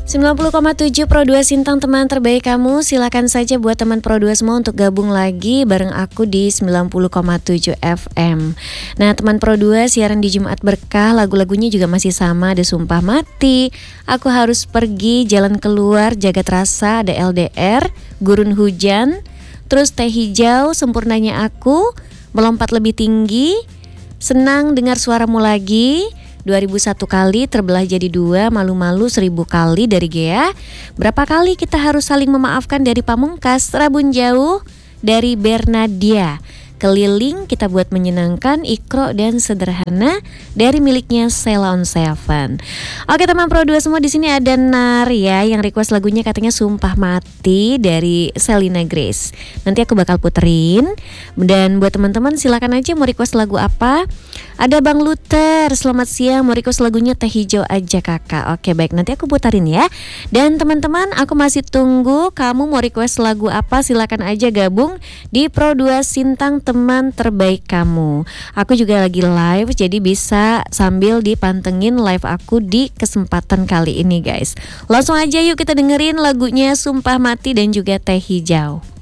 90,7 Pro 2 Sintang, teman terbaik kamu. Silakan saja buat teman Pro 2 semua untuk gabung lagi bareng aku di 90,7 FM. Nah teman Pro 2, siaran di Jumat Berkah, lagu-lagunya juga masih sama. Ada Sumpah Mati, Aku Harus Pergi, Jalan Keluar, Jagat Rasa, ada LDR, Gurun Hujan, terus Teh Hijau, Sempurnanya Aku, Melompat Lebih Tinggi, Senang Dengar Suaramu Lagi, 2001 kali, Terbelah Jadi Dua, Malu-Malu 1000 kali dari Gea, Berapa Kali Kita Harus Saling Memaafkan dari Pamungkas, Rabun Jauh dari Bernadia, Keliling Kita Buat Menyenangkan, Ikro dan Sederhana dari miliknya Sheila on Seven. Oke teman Pro 2 semua, di sini ada Naria yang request lagunya katanya Sumpah Mati dari Selina Grace. Nanti aku bakal puterin. Dan buat teman-teman silakan aja mau request lagu apa. Ada Bang Luther, selamat siang, mau request lagunya Teh Hijau aja kakak. Oke baik, nanti aku putarin ya. Dan teman-teman, aku masih tunggu kamu mau request lagu apa, silakan aja gabung di Pro 2 Sintang, teman terbaik kamu. Aku juga lagi live, jadi bisa sambil dipantengin live aku di kesempatan kali ini guys. Langsung aja yuk kita dengerin lagunya Sumpah Mati dan juga Teh Hijau.